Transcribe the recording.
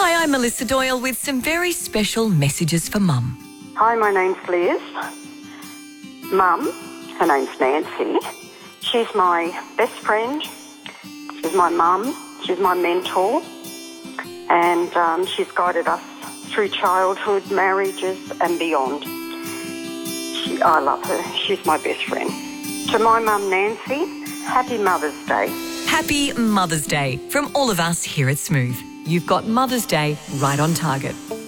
Hi, I'm Melissa Doyle with some very special messages for Mum. Hi, my name's Liz. Mum, her name's Nancy. She's my best friend. She's my mum. She's my mentor. And she's guided us through childhood, marriages and beyond. I love her. She's my best friend. To my mum, Nancy, happy Mother's Day. Happy Mother's Day from all of us here at Smooth. You've got Mother's Day right on target.